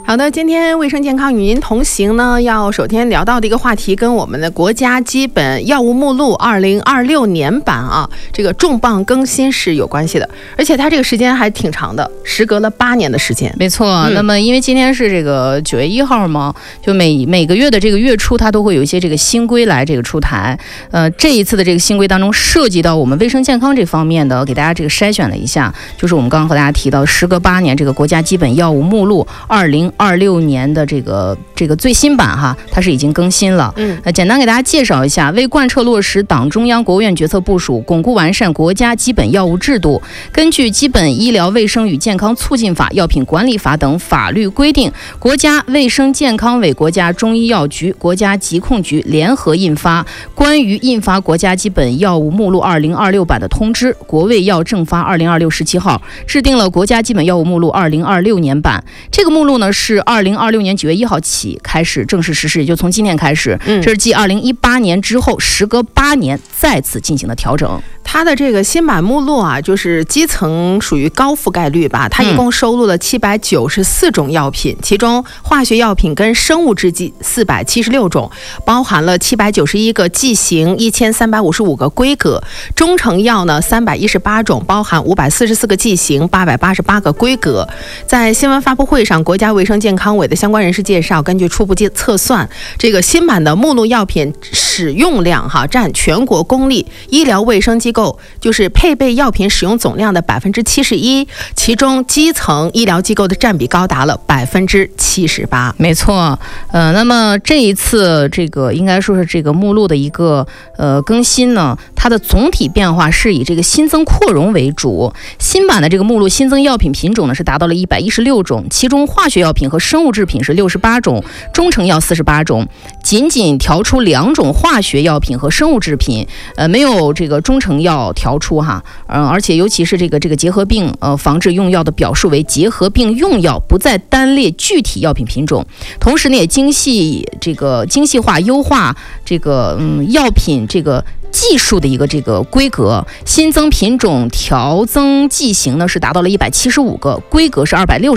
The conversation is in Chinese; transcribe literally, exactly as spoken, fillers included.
好的，今天卫生健康与您同行呢，要首先聊到的一个话题，跟我们的国家基本药物目录二零二六年版啊，这个重磅更新是有关系的，而且它这个时间还挺长的，时隔了八年的时间。 没错，嗯、那么因为今天是这个九月一号嘛，就每每个月的这个月初，它都会有一些这个新规来这个出台。呃，这一次的这个新规当中，涉及到我们卫生健康这方面的，给大家这个筛选了一下，就是我们刚刚和大家提到，时隔八年这个国家基本药物目录二零二六年的这个这个最新版哈，它是已经更新了。嗯，呃，简单给大家介绍一下，为贯彻落实党中央、国务院决策部署，巩固完善国家基本药物制度，根据《基本医疗卫生与健康促进法》、《药品管理法》等法律规定，国家卫生健康委、国家中医药局、国家疾控局联合印发《关于印发国家基本药物目录二零二六版的通知》，国卫药正发二零二六十七号，制定了国家基本药物目录二零二六年版。这个目录呢是二零二六年九月一号起开始正式实施，也就从今天开始。嗯，这是继二零一八年之后，时隔八年再次进行的调整。 它的这个新版目录啊，就是基层属于高覆盖率吧，它一共收录了七百九十四种药品，嗯、其中化学药品跟生物制剂四百七十六种，包含了七百九十一个剂型，一千三百五十五个规格；中成药呢三百一十八种，包含五百四十四个剂型，八百八十八个规格。在新闻发布会上，国家卫生健康委的相关人士介绍，根据初步测算，这个新版的目录药品使用量哈占全国公立医疗卫生机构就是配备药品使用总量的百分之七十一，其中基层医疗机构的占比高达了百分之七十八。 没错，呃，那么这一次这个应该说是这个目录的一个呃更新呢，它的总体变化是以这个新增扩容为主。新版的这个目录新增药品品种呢是达到了一百一十六种，其中化学药品和生物制品是六十八种，中成药四十八种，仅仅调出两种化学药品和生物制品，呃，没有这个中成药调出哈，呃，而且尤其是这个这个结核病呃防治用药的表述为结核病用药，不再单列具体药品品种。同时呢，也精细这个精细化优化这个嗯药品这个技术的一个这个规格，新增品种调增剂型呢是达到了一百七十五个，规格是二百六十。